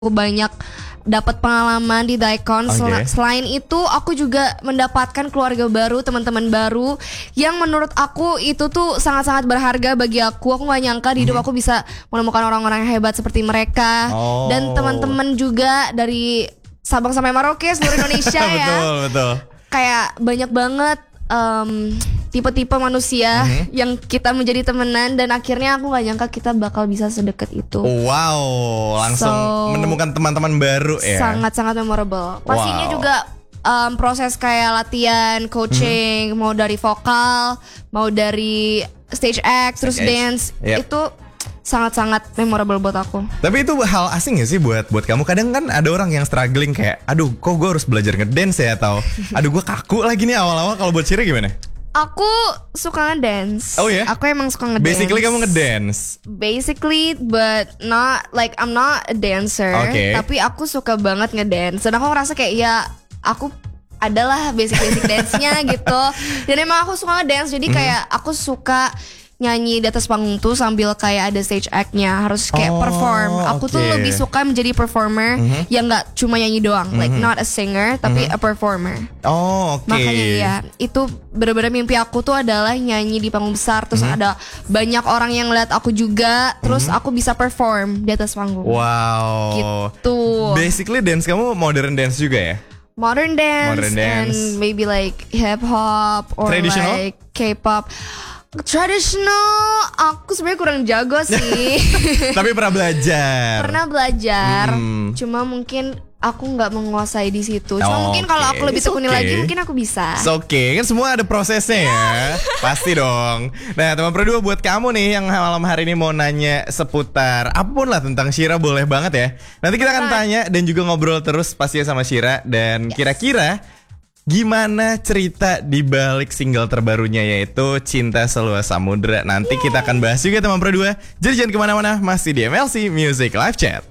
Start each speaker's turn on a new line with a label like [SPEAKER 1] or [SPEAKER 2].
[SPEAKER 1] banyak dapat pengalaman di Daikon. Selain itu aku juga mendapatkan keluarga baru, teman-teman baru yang menurut aku itu tuh sangat-sangat berharga bagi aku. Aku gak nyangka di hidup aku bisa menemukan orang-orang yang hebat seperti mereka. Dan teman-teman juga dari Sabang sampai Merauke, seluruh Indonesia ya.
[SPEAKER 2] Betul.
[SPEAKER 1] Kayak banyak banget tipe-tipe manusia yang kita menjadi temenan, dan akhirnya aku gak nyangka kita bakal bisa sedekat itu.
[SPEAKER 2] Wow, langsung menemukan teman-teman baru ya.
[SPEAKER 1] Sangat-sangat memorable. Pastinya juga proses kayak latihan, coaching, mau dari vokal, mau dari stage act, terus dance, itu sangat-sangat memorable buat aku.
[SPEAKER 2] Tapi itu hal asing gak sih buat kamu? Kadang kan ada orang yang struggling kayak, aduh kok gue harus belajar ngedance ya, atau aduh gue kaku lagi nih awal-awal. Kalau buat Shira gimana?
[SPEAKER 1] Aku suka ngedance.
[SPEAKER 2] Oh ya?
[SPEAKER 1] Aku emang suka ngedance.
[SPEAKER 2] Basically kamu ngedance?
[SPEAKER 1] Basically, but not like I'm not a dancer. Tapi aku suka banget ngedance. Dan aku ngerasa kayak ya aku adalah basic dance-nya gitu. Dan emang aku suka ngedance. Jadi kayak aku suka nyanyi di atas panggung tuh sambil kayak ada stage act-nya, harus kayak perform. Aku tuh lebih suka menjadi performer yang gak cuma nyanyi doang, like not a singer tapi a performer. Makanya ya, itu bener-bener mimpi aku tuh adalah nyanyi di panggung besar, terus ada banyak orang yang lihat aku juga, terus aku bisa perform di atas panggung.
[SPEAKER 2] Wow.
[SPEAKER 1] Gitu.
[SPEAKER 2] Basically dance kamu modern dance juga ya?
[SPEAKER 1] Modern dance and maybe like hip hop or
[SPEAKER 2] traditional?
[SPEAKER 1] Like K-pop. Tradisional, aku sebenarnya kurang jago sih.
[SPEAKER 2] Tapi pernah belajar.
[SPEAKER 1] Cuma mungkin aku nggak menguasai di situ. Cuma mungkin kalau aku lebih tekuni lagi, mungkin aku bisa.
[SPEAKER 2] Kan semua ada prosesnya ya. Pasti dong. Nah teman Pro 2, buat kamu nih yang malam hari ini mau nanya seputar apapun lah tentang Shira, boleh banget ya. Nanti kita akan tanya dan juga ngobrol terus pastinya sama Shira. Dan kira-kira gimana cerita di balik single terbarunya yaitu Cinta Seluas Samudra. Nanti kita akan bahas juga teman Pro 2. Jadi jangan kemana-mana, masih di MLC Music Live Chat.